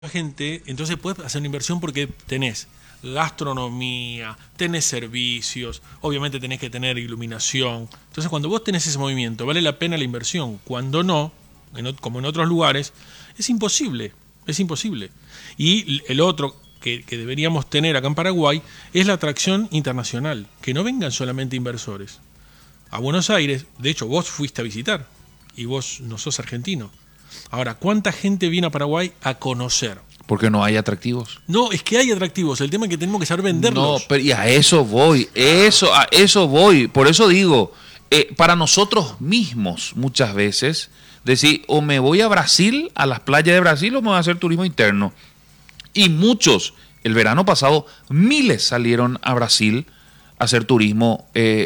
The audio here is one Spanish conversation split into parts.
gente, entonces puedes hacer una inversión porque tenés gastronomía, tenés servicios, obviamente tenés que tener iluminación. Entonces cuando vos tenés ese movimiento, vale la pena la inversión. Cuando no, como en otros lugares, es imposible, es imposible. Y el otro que deberíamos tener acá en Paraguay es la atracción internacional, que no vengan solamente inversores. A Buenos Aires, de hecho vos fuiste a visitar y vos no sos argentino. Ahora, ¿cuánta gente viene a Paraguay a conocer? Porque no hay atractivos. No, es que hay atractivos. El tema es que tenemos que saber venderlos. No, pero y a eso voy. A eso voy. Por eso digo, para nosotros mismos, muchas veces, decir, o me voy a Brasil, a las playas de Brasil, o me voy a hacer turismo interno. Y muchos, el verano pasado, miles salieron a Brasil a hacer turismo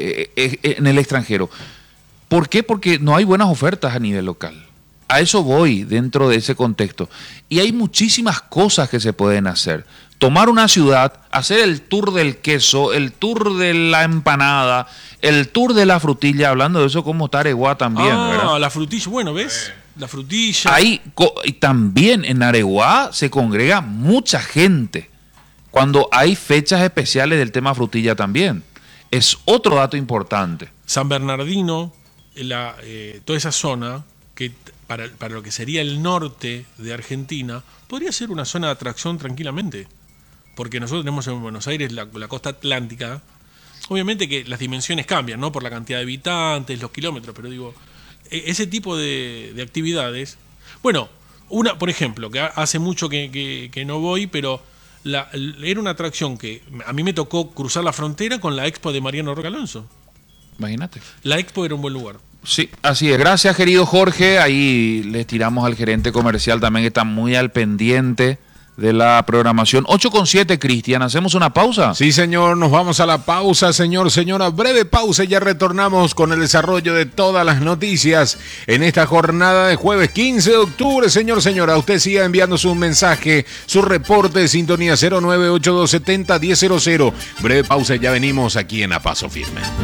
en el extranjero. ¿Por qué? Porque no hay buenas ofertas a nivel local. A eso voy dentro de ese contexto. Y hay muchísimas cosas que se pueden hacer. Tomar una ciudad, hacer el tour del queso, el tour de la empanada, el tour de la frutilla, hablando de eso como Areguá también, ¿verdad? La frutilla, bueno, ¿ves? La frutilla. Ahí, y también en Areguá se congrega mucha gente cuando hay fechas especiales del tema frutilla también. Es otro dato importante. San Bernardino, toda esa zona que para lo que sería el norte de Argentina, podría ser una zona de atracción tranquilamente. Porque nosotros tenemos en Buenos Aires la costa atlántica. Obviamente que las dimensiones cambian, ¿no? Por la cantidad de habitantes, los kilómetros, pero digo, ese tipo de actividades. Bueno, por ejemplo, que hace mucho que no voy, pero era una atracción que a mí me tocó cruzar la frontera con la expo de Mariano Roque Alonso. Imagínate. La expo era un buen lugar. Sí, así es. Gracias, querido Jorge. Ahí les tiramos al gerente comercial también, que está muy al pendiente de la programación. 8:07, Cristian. ¿Hacemos una pausa? Sí, señor. Nos vamos a la pausa, señor, señora. Breve pausa y ya retornamos con el desarrollo de todas las noticias en esta jornada de jueves 15 de octubre. Señor, señora, usted siga enviando su mensaje, su reporte de sintonía 098270-1000. Breve pausa y ya venimos aquí en A Paso Firme.